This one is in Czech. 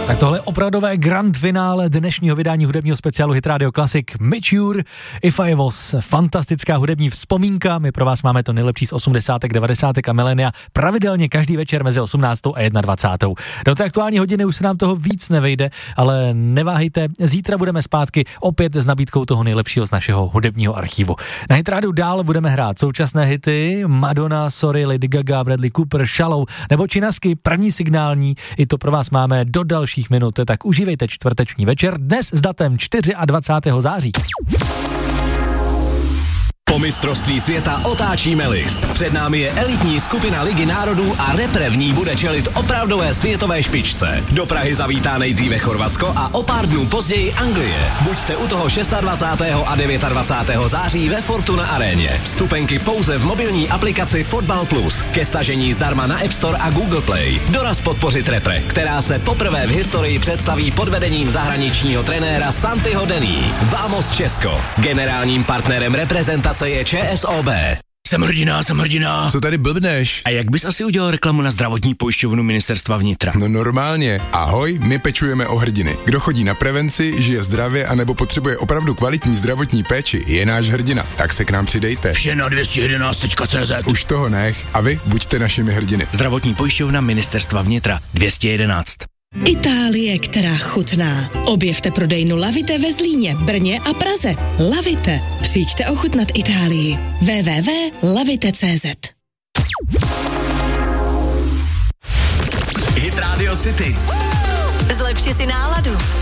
Tak tohle je opravdové grand finále dnešního vydání hudebního speciálu Hit Radio Classic Mature, If I Was. Fantastická hudební vzpomínka, my pro vás máme to nejlepší z 80., 90. a milénia pravidelně každý večer mezi 18. a 21. Do té aktuální hodiny už se nám toho víc nevejde, ale neváhejte, zítra budeme zpátky opět s nabídkou toho nejlepšího z našeho hudebního archivu. Na Hit Radio dál budeme hrát současné hity, Madonna, Sorry, Lady Gaga, Bradley Cooper, Shallow nebo Činasky, první signální, i to pro vás máme do dalších minut, tak užívejte čtvrteční večer dnes s datem 24. září. Po mistrovství světa otáčíme list. Před námi je elitní skupina Ligy národů a repre v ní bude čelit opravdové světové špičce. Do Prahy zavítá nejdříve Chorvatsko a o pár dnů později Anglie. Buďte u toho 26. a 29. září ve Fortuna aréně. Vstupenky pouze v mobilní aplikaci Fotbal Plus. Ke stažení zdarma na App Store a Google Play. Doraz podpořit repre, která se poprvé v historii představí pod vedením zahraničního trenéra Santiho Denny. Vamos Česko. Generálním partnerem reprezentace je ČSOB. Jsem hrdina. Co tady blbneš? A jak bys asi udělal reklamu na zdravotní pojišťovnu Ministerstva vnitra? No normálně. Ahoj, my pečujeme o hrdiny. Kdo chodí na prevenci, žije zdravě anebo potřebuje opravdu kvalitní zdravotní péči, je náš hrdina. Tak se k nám přidejte. Vše na 211.cz. Už toho nech a vy buďte našimi hrdiny. Zdravotní pojišťovna Ministerstva vnitra 211. Itálie, která chutná. Objevte prodejnu Lavite ve Zlíně, Brně a Praze. Lavite. Přijďte ochutnat Itálii. www.lavite.cz. Hit Radio City. Zlepši si náladu.